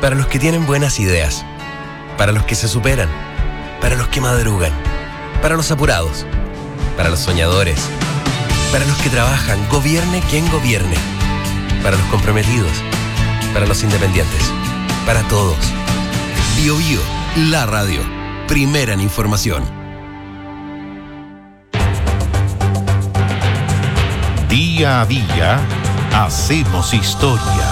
Para los que tienen buenas ideas, para los que se superan, para los que madrugan, para los apurados, para los soñadores, para los que trabajan, gobierne quien gobierne, para los comprometidos, para los independientes, para todos. Bío Bío, la radio, primera en información. Día a día, hacemos historia.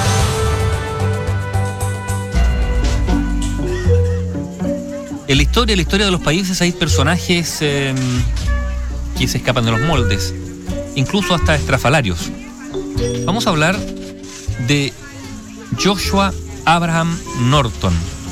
En la historia de los países hay personajes que se escapan de los moldes, incluso hasta estrafalarios. Vamos a hablar de Joshua Abraham Norton,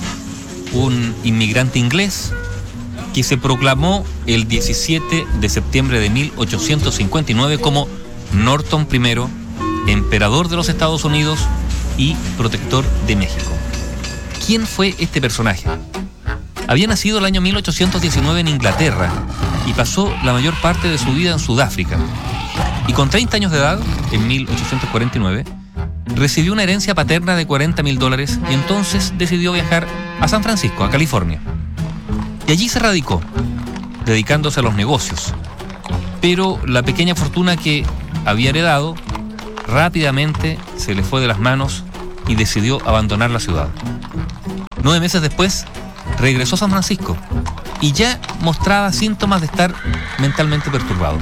un inmigrante inglés que se proclamó el 17 de septiembre de 1859 como Norton I, emperador de los Estados Unidos y protector de México. ¿Quién fue este personaje? Había nacido el año 1819 en Inglaterra y pasó la mayor parte de su vida en Sudáfrica. Y con 30 años de edad, en 1849, recibió una herencia paterna de $40,000 y entonces decidió viajar a San Francisco, a California. Y allí se radicó, dedicándose a los negocios. Pero la pequeña fortuna que había heredado rápidamente se le fue de las manos y decidió abandonar la ciudad. 9 meses después, regresó a San Francisco y ya mostraba síntomas de estar mentalmente perturbado.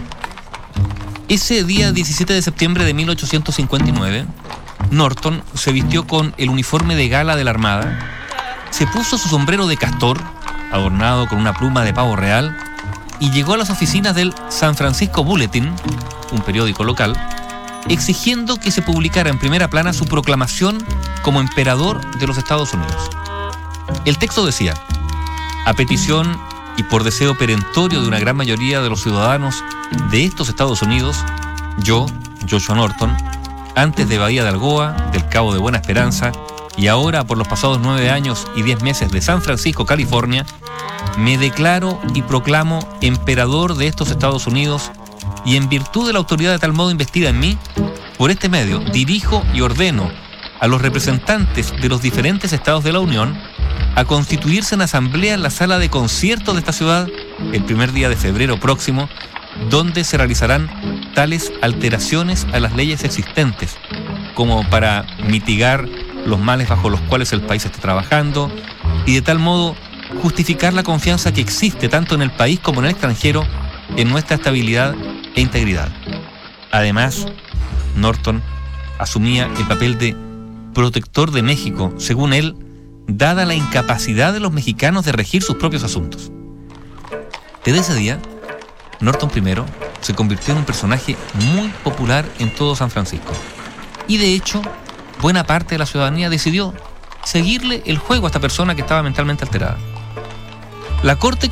Ese día 17 de septiembre de 1859, Norton se vistió con el uniforme de gala de la Armada, se puso su sombrero de castor, adornado con una pluma de pavo real, y llegó a las oficinas del San Francisco Bulletin, un periódico local, exigiendo que se publicara en primera plana su proclamación como emperador de los Estados Unidos. El texto decía: a petición y por deseo perentorio de una gran mayoría de los ciudadanos de estos Estados Unidos, yo, Joshua Norton, antes de Bahía de Algoa, del Cabo de Buena Esperanza, y ahora por los pasados 9 años y 10 meses de San Francisco, California, me declaro y proclamo emperador de estos Estados Unidos, y en virtud de la autoridad de tal modo investida en mí, por este medio dirijo y ordeno a los representantes de los diferentes estados de la Unión a constituirse en asamblea en la sala de conciertos de esta ciudad el primer día de febrero próximo, donde se realizarán tales alteraciones a las leyes existentes como para mitigar los males bajo los cuales el país está trabajando y de tal modo justificar la confianza que existe tanto en el país como en el extranjero en nuestra estabilidad e integridad. Además, Norton asumía el papel de protector de México, según él, dada la incapacidad de los mexicanos de regir sus propios asuntos. Desde ese día, Norton I se convirtió en un personaje muy popular en todo San Francisco. Y de hecho, buena parte de la ciudadanía decidió seguirle el juego a esta persona que estaba mentalmente alterada. La corte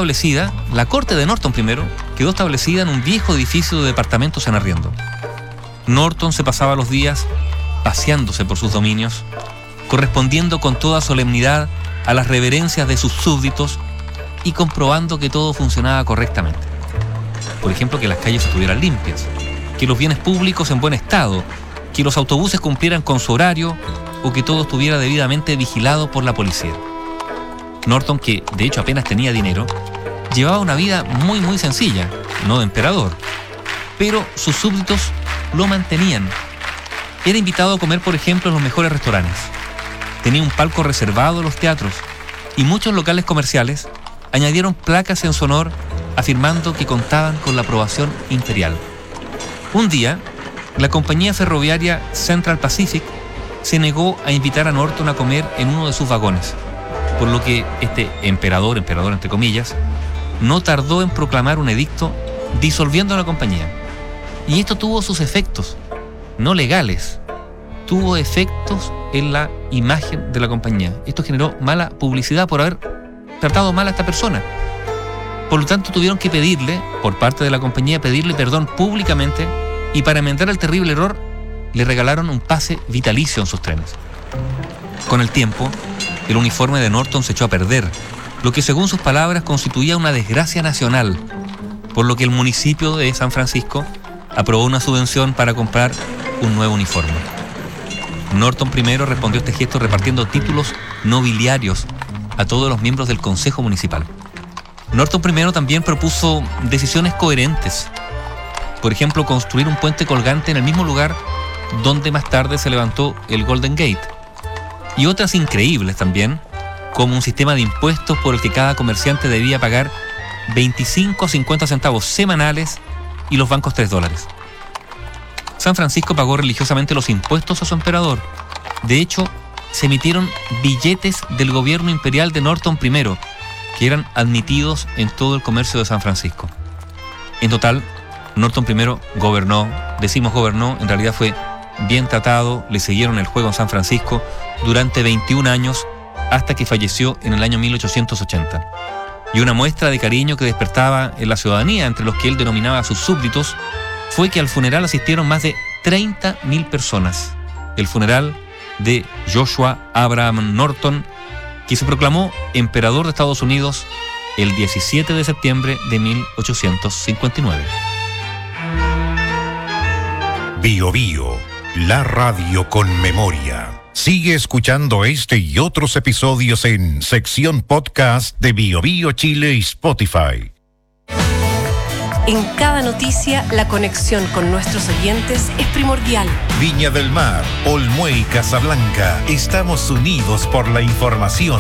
de Norton I, quedó establecida en un viejo edificio de departamentos en arriendo. Norton se pasaba los días paseándose por sus dominios, correspondiendo con toda solemnidad a las reverencias de sus súbditos y comprobando que todo funcionaba correctamente. Por ejemplo, que las calles estuvieran limpias, que los bienes públicos en buen estado, que los autobuses cumplieran con su horario o que todo estuviera debidamente vigilado por la policía. Norton, que de hecho apenas tenía dinero, llevaba una vida muy muy sencilla, no de emperador, pero sus súbditos lo mantenían. Era invitado a comer, por ejemplo, en los mejores restaurantes. Tenía un palco reservado en los teatros y muchos locales comerciales añadieron placas en su honor afirmando que contaban con la aprobación imperial. Un día, la compañía ferroviaria Central Pacific se negó a invitar a Norton a comer en uno de sus vagones, por lo que este emperador entre comillas, no tardó en proclamar un edicto disolviendo la compañía. Y esto tuvo sus efectos, no legales, tuvo efectos en la imagen de la compañía. Esto generó mala publicidad por haber tratado mal a esta persona. Por lo tanto, tuvieron que pedirle, por parte de la compañía, pedirle perdón públicamente, y para enmendar el terrible error, le regalaron un pase vitalicio en sus trenes. Con el tiempo, el uniforme de Norton se echó a perder, lo que según sus palabras constituía una desgracia nacional, por lo que el municipio de San Francisco aprobó una subvención para comprar un nuevo uniforme. Norton I respondió a este gesto repartiendo títulos nobiliarios a todos los miembros del Consejo Municipal. Norton I también propuso decisiones coherentes. Por ejemplo, construir un puente colgante en el mismo lugar donde más tarde se levantó el Golden Gate. Y otras increíbles también, como un sistema de impuestos por el que cada comerciante debía pagar 25 a 50 centavos semanales y los bancos $3. San Francisco pagó religiosamente los impuestos a su emperador. De hecho, se emitieron billetes del gobierno imperial de Norton I, que eran admitidos en todo el comercio de San Francisco. En total, Norton I gobernó, decimos gobernó, en realidad fue bien tratado, le siguieron el juego en San Francisco durante 21 años hasta que falleció en el año 1880. Y una muestra de cariño que despertaba en la ciudadanía, entre los que él denominaba a sus súbditos, fue que al funeral asistieron más de 30.000 personas. El funeral de Joshua Abraham Norton, que se proclamó emperador de Estados Unidos el 17 de septiembre de 1859. Bio Bio, la radio con memoria. Sigue escuchando este y otros episodios en sección podcast de Bio Bio Chile y Spotify. En cada noticia, la conexión con nuestros oyentes es primordial. Viña del Mar, Olmué y Casablanca, estamos unidos por la información.